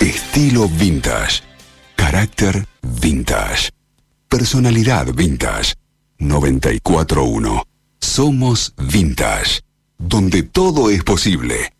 Estilo vintage. Carácter vintage. Personalidad vintage. 94.1. Somos Vintage. Donde todo es posible.